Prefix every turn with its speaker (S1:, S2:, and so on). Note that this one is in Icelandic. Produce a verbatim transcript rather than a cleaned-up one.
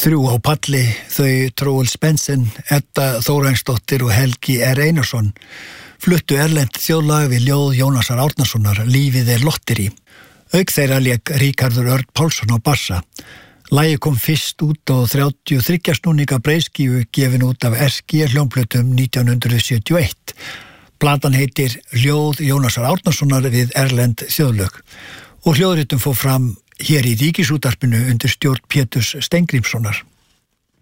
S1: Þrjú á palli, þau Truls Benson, Edda Þórangsdóttir og Helgi R. Einarsson fluttu erlent þjóðlag við ljóð Jónasar Árnasonar, Lífið er lotteri. Auk þeirra lék Ríkharður Örn Pálsson á bassa. Lagið kom fyrst út á þrjátíu og þriggja snúninga breiðskífu gefin út af S G hljómplötum nítján hundruð sjötíu og eitt. Platan heitir Ljóð Jónasar Árnasonar við erlend þjóðlög og hljóðritum fór fram hér í Ríkisútvarpinu undir stjórn Péturs Steingrímssonar.